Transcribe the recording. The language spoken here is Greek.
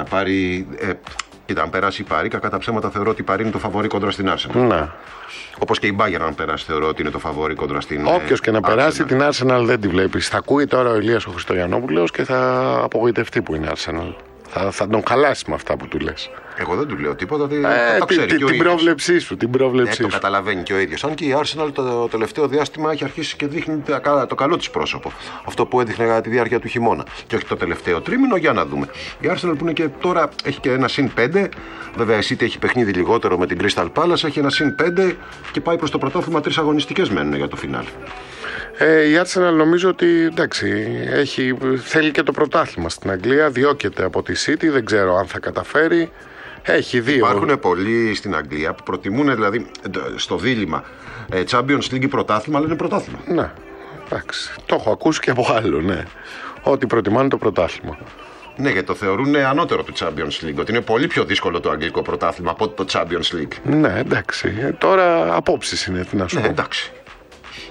πάρει. Κοίτα, αν περάσει η Παρί, κατά τα ψέματα θεωρώ ότι η Παρί είναι το φαβορί κόντρα στην Arsenal. Ναι. Όπως και η Bayern, αν περάσει, θεωρώ ότι είναι το φαβορί κόντρα στην. Όποιος και να περάσει, την Arsenal δεν τη βλέπει. Θα ακούει τώρα ο Ηλίας ο Χριστοριανόπουλος και θα απογοητευτεί που είναι Arsenal. Θα τον χαλάσει με αυτά που του λες. Εγώ δεν του λέω τίποτα. Το ξέρει και ο την ίδιος. πρόβλεψή σου. Το καταλαβαίνει και ο ίδιος. Αν και η Arsenal το τελευταίο διάστημα έχει αρχίσει και δείχνει το καλό της πρόσωπο. Αυτό που έδειχνε κατά τη διάρκεια του χειμώνα. Και όχι το τελευταίο τρίμηνο, για να δούμε. Η Arsenal που είναι και τώρα έχει και ένα συν 5. Βέβαια η City έχει παιχνίδι λιγότερο με την Crystal Palace. Έχει ένα συν 5 και πάει προς το πρωτάθλημα. 3 αγωνιστικές μένουν για το φινάλε. Η Arsenal νομίζω ότι εντάξει, θέλει και το πρωτάθλημα στην Αγγλία. Διώκεται από τη City. Δεν ξέρω αν θα καταφέρει. Έχει δύο. Υπάρχουν πολλοί στην Αγγλία που προτιμούν δηλαδή στο δίλημμα Champions League πρωτάθλημα, αλλά είναι πρωτάθλημα. Ναι, εντάξει. Το έχω ακούσει και από άλλο, ναι. Ότι προτιμάνε το πρωτάθλημα. Ναι, γιατί το θεωρούν ανώτερο του Champions League. Ότι είναι πολύ πιο δύσκολο το αγγλικό πρωτάθλημα από το Champions League. Ναι, εντάξει. Τώρα απόψεις είναι, τι να σου πω. Εντάξει.